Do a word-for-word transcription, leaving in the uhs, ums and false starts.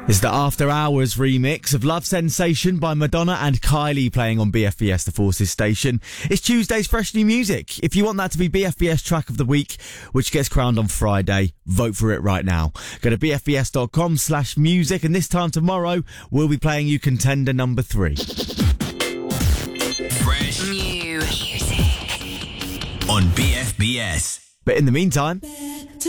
It's the After Hours remix of Love Sensation by Madonna and Kylie playing on B F B S The Forces station. It's Tuesday's Fresh New Music. If you want that to be B F B S Track of the Week, which gets crowned on Friday, vote for it right now. Go to bfbs.com slash music, and this time tomorrow, we'll be playing you contender number three. Fresh New music on B F B S. But in the meantime...